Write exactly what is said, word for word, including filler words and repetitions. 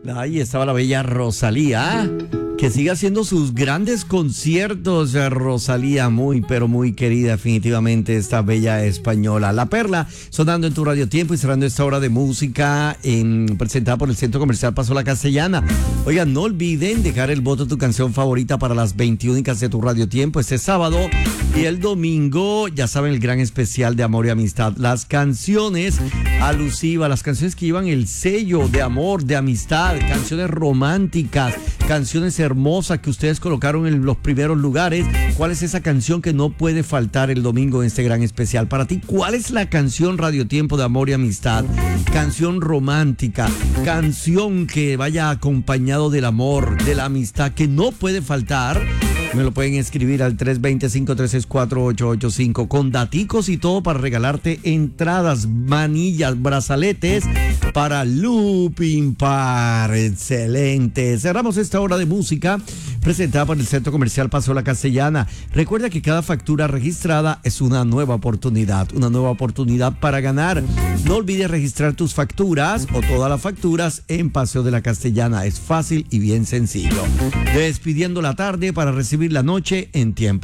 Ahí estaba la bella Rosalía, que sigue haciendo sus grandes conciertos. Rosalía, muy pero muy querida definitivamente, esta bella española. La Perla, sonando en tu Radio Tiempo y cerrando esta hora de música en, presentada por el Centro Comercial Paso La Castellana. Oigan, no olviden dejar el voto de tu canción favorita para las veintiuna de tu Radio Tiempo este sábado y el domingo. Ya saben, el gran especial de amor y amistad. Las canciones alusivas, las canciones que llevan el sello de amor, de amistad, canciones románticas, canciones hermosas que ustedes colocaron en los primeros lugares. ¿Cuál es esa canción que no puede faltar el domingo en este gran especial? Para ti, ¿cuál es la canción Radio Tiempo de amor y amistad? Canción romántica, canción que vaya acompañado del amor, de la amistad, que no puede faltar. Me lo pueden escribir al tres dos cero, cinco tres seis, cuatro ocho ocho cinco con daticos y todo para regalarte entradas, manillas, brazaletes para Looping Par. Excelente. Cerramos esta hora de música presentada por el Centro Comercial Paso La Castellana. Recuerda que cada factura registrada es una nueva oportunidad, una nueva oportunidad para ganar. No olvides registrar tus facturas o todas las facturas en Paseo de la Castellana. Es fácil y bien sencillo. Despidiendo la tarde para recibir la noche en tiempo.